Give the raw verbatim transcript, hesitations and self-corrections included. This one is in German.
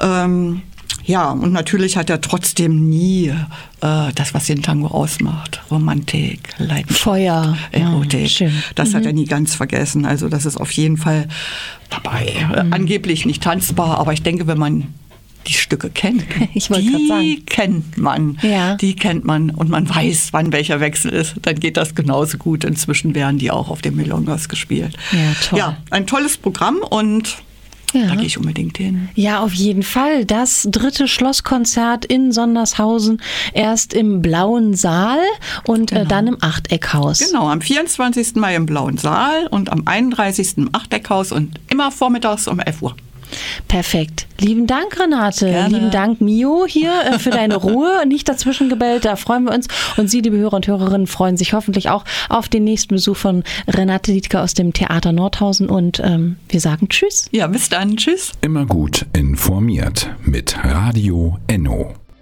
Ähm, ja, und natürlich hat er trotzdem nie äh, das, was den Tango ausmacht. Romantik, Leidenschaft, Feuer, Erotik. Ja, das mhm. hat er nie ganz vergessen. Also das ist auf jeden Fall dabei. Mhm. Angeblich nicht tanzbar, aber ich denke, wenn man die Stücke kennt, ich wollte gerade sagen, die kennt man. Ja. Die kennt man und man weiß, wann welcher Wechsel ist. Dann geht das genauso gut. Inzwischen werden die auch auf den Milongas gespielt. Ja, toll. Ja, ein tolles Programm und Ja. da gehe ich unbedingt hin. Ja, auf jeden Fall. Das dritte Schlosskonzert in Sondershausen erst im Blauen Saal und Genau. äh, dann im Achteckhaus. Genau, am vierundzwanzigsten Mai im Blauen Saal und am einunddreißigsten im Achteckhaus und immer vormittags um elf Uhr. Perfekt. Lieben Dank, Renate. Gerne. Lieben Dank, Mio, hier äh, für deine Ruhe. Nicht dazwischen gebellt, da freuen wir uns. Und Sie, liebe Hörer und Hörerinnen, freuen sich hoffentlich auch auf den nächsten Besuch von Renate Liedtke aus dem Theater Nordhausen. Und ähm, wir sagen Tschüss. Ja, bis dann. Tschüss. Immer gut informiert mit Radio Enno.